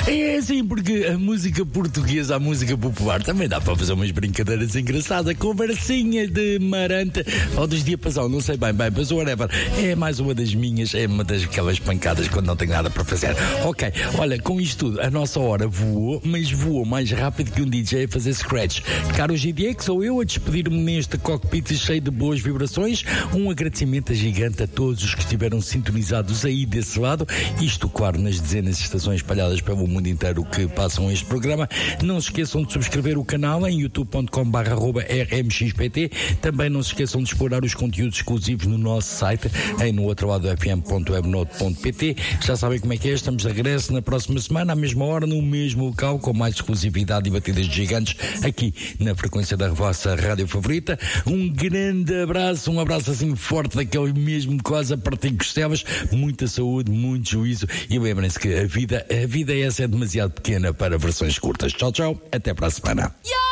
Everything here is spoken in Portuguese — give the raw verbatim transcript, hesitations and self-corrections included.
É assim, porque a música portuguesa, a música popular, também dá para fazer umas brincadeiras engraçadas, conversinha de maranta ou dos diapasão, não sei bem, bem, mas whatever. É mais uma das minhas, é uma das aquelas pancadas quando não tenho nada para fazer. Ok, olha, com isto tudo, a nossa hora voou, mas voou mais rápido que um D J a fazer scratch. Caro G D X, sou eu a despedir-me neste cockpit cheio de boas vibrações. Um agradecimento gigante a todos os que estiveram sintonizados aí desse lado. Isto, claro, nas dezenas de estações espalhadas pelo mundo inteiro que passam este programa. Não se esqueçam de subscrever o canal em youtube ponto com barra arroba R M X P T. Também não se esqueçam de explorar os conteúdos exclusivos no nosso site, em no outro lado f m ponto webnode ponto p t. Já sabem como é que é, estamos de regresso na próxima semana, à mesma hora, no mesmo local, com mais exclusividade e batidas gigantes, aqui na frequência da vossa rádio favorita. Um grande abraço, um abraço assim forte, daquele mesmo quase a partir costelas. Muita saúde, muito juízo e lembrem-se que a vida, a vida essa é demasiado pequena para versões curtas. Tchau, tchau, até para a semana.